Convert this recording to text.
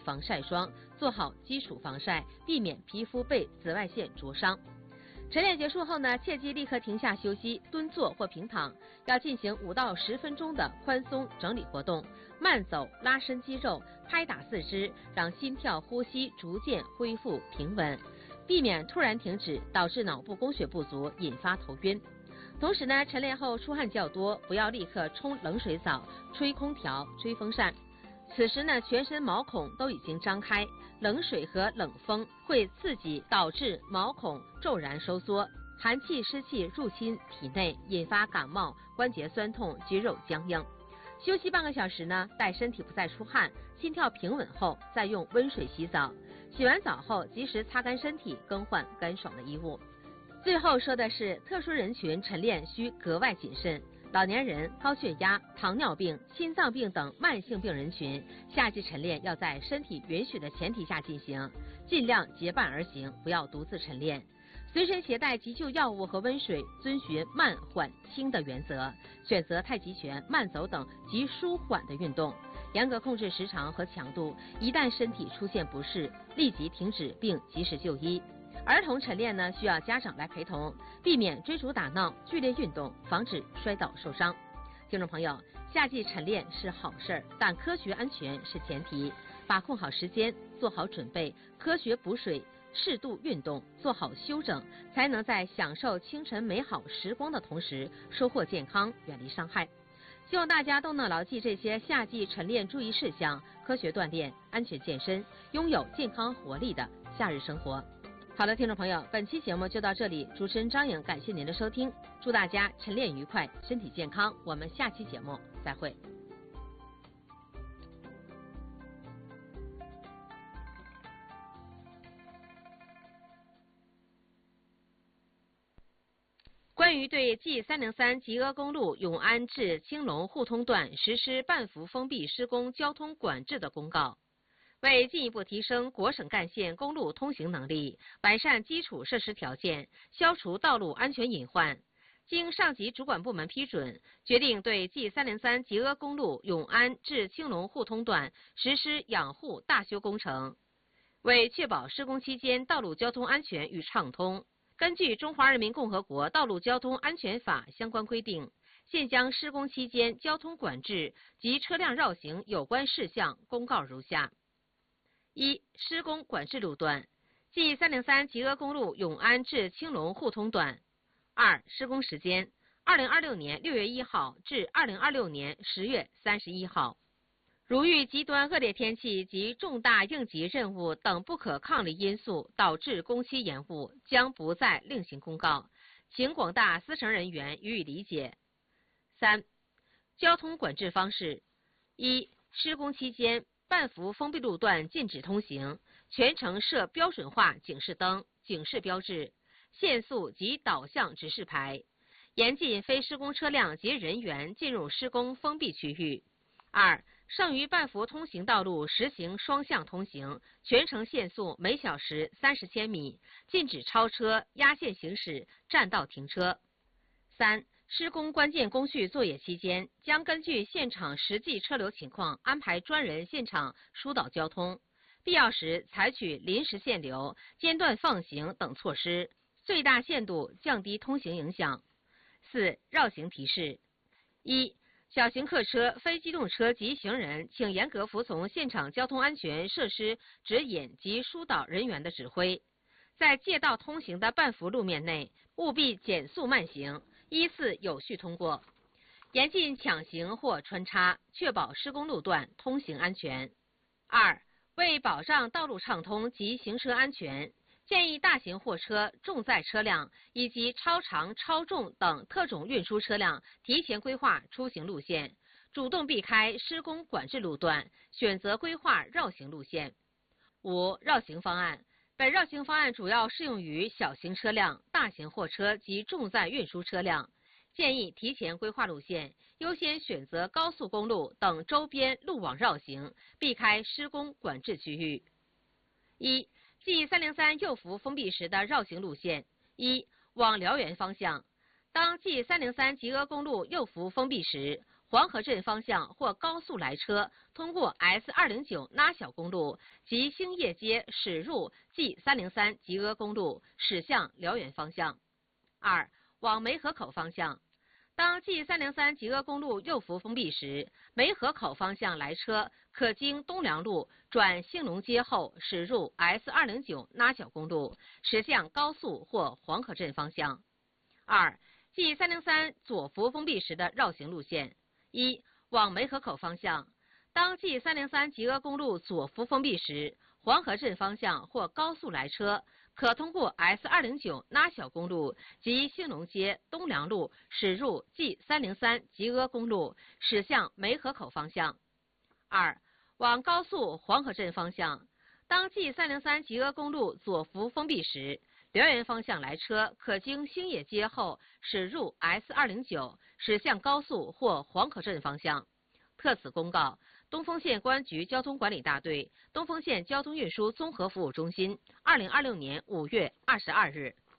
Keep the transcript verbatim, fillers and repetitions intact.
防晒霜，做好基础防晒，避免皮肤被紫外线灼伤。晨练结束后呢，切忌立刻停下休息，蹲坐或平躺，要进行五到十分钟的宽松整理活动，慢走拉伸肌肉，拍打四肢，让心跳、呼吸逐渐恢复平稳，避免突然停止导致脑部供血不足，引发头晕。同时呢，晨练后出汗较多，不要立刻冲冷水澡、吹空调、吹风扇。此时呢，全身毛孔都已经张开，冷水和冷风会刺激导致毛孔骤然收缩，寒气湿气入侵体内，引发感冒、关节酸痛、肌肉僵硬。休息半个小时呢，待身体不再出汗，心跳平稳后，再用温水洗澡。洗完澡后，及时擦干身体，更换干爽的衣物。最后说的是，特殊人群晨练需格外谨慎。老年人、高血压、糖尿病、心脏病等慢性病人群，夏季晨练要在身体允许的前提下进行，尽量结伴而行，不要独自晨练。随身携带急救药物和温水，遵循慢缓轻的原则，选择太极拳、慢走等极舒缓的运动，严格控制时长和强度。一旦身体出现不适，立即停止并及时就医。儿童晨练呢，需要家长来陪同，避免追逐打闹、剧烈运动，防止摔倒受伤。听众朋友，夏季晨练是好事儿，但科学安全是前提，把控好时间，做好准备，科学补水，适度运动，做好休整，才能在享受清晨美好时光的同时，收获健康，远离伤害。希望大家都能牢记这些夏季晨练注意事项，科学锻炼，安全健身，拥有健康活力的夏日生活。好的，听众朋友，本期节目就到这里，主持人张颖感谢您的收听，祝大家晨练愉快，身体健康，我们下期节目再会。关于对 G 三零三 吉阿公路永安至青龙互通段实施半幅封闭施工交通管制的公告，为进一步提升国省干线公路通行能力，完善基础设施条件，消除道路安全隐患，经上级主管部门批准，决定对 G 三零三 吉阿公路永安至青龙互通段实施养护大修工程。为确保施工期间道路交通安全与畅通，根据《中华人民共和国道路交通安全法》相关规定，现将施工期间交通管制及车辆绕行有关事项公告如下。一、施工管制路段 G 三零三 吉阿公路永安至青龙互通段。二、施工时间二零二六年六月一号至二零二六年十月三十一号。如遇极端恶劣天气及重大应急任务等不可抗力因素导致工期延误，将不再另行公告，请广大司乘人员予以理解。三、交通管制方式：一、施工期间半幅封闭路段禁止通行，全程设标准化警示灯、警示标志、限速及导向指示牌，严禁非施工车辆及人员进入施工封闭区域。二、剩余半幅通行道路实行双向通行，全程限速每小时三十千米，禁止超车、压线行驶、占道停车。三、施工关键工序作业期间，将根据现场实际车流情况安排专人现场疏导交通，必要时采取临时限流、间断放行等措施，最大限度降低通行影响。四、绕行提示：一、小型客车、非机动车及行人，请严格服从现场交通安全设施指引及疏导人员的指挥，在借道通行的半幅路面内，务必减速慢行，依次有序通过，严禁抢行或穿插，确保施工路段通行安全。二、为保障道路畅通及行车安全，建议大型货车、重载车辆以及超长、超重等特种运输车辆提前规划出行路线，主动避开施工管制路段，选择规划绕行路线。五、绕行方案。本绕行方案主要适用于小型车辆、大型货车及重载运输车辆，建议提前规划路线，优先选择高速公路等周边路网绕行，避开施工管制区域。一、G 三零三 右幅封闭时的绕行路线：一、往辽源方向，当 G 三零三 吉阿公路右幅封闭时， 黄河镇方向或高速来车通过 S 二零九 拉小公路及兴业街驶入 G 三零三 吉阿公路，驶向辽源方向。二、往梅河口方向。当 G 三零三 吉阿公路右幅封闭时，梅河口方向来车可经东良路转兴隆街后驶入 S 二零九 拉小公路，驶向高速或黄河镇方向。二、G 三零三 左幅封闭时的绕行路线：一、往梅河口方向。当 G 三零三 吉阿公路左幅封闭时，黄河镇方向或高速来车可通过 S 二零九 拉小公路及兴隆街东良路驶入 G 三零三 吉阿公路，驶向梅河口方向。二、往高速黄河镇方向。当 G 三零三 吉阿公路左幅封闭时，辽源方向来车可经兴业街后驶入 S 二零九，驶向高速或黄河镇方向。特此公告，东丰县公安局交通管理大队、东丰县交通运输综合服务中心，二零二六年五月二十二日。